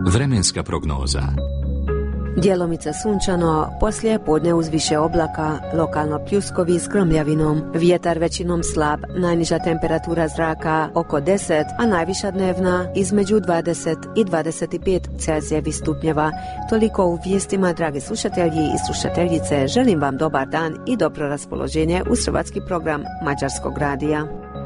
Vremenska prognoza. Djelomice sunčano, poslije podne uz više oblaka, lokalno pljuskovi s grmljavinom, vjetar većinom slab, najniža temperatura zraka oko 10, a najviša dnevna između 20 i 25 Celzijevih stupnjeva. Toliko u vijestima, dragi slušatelji i slušateljice. Želim vam dobar dan i dobro raspoloženje uz hrvatski program Mađarskog radija.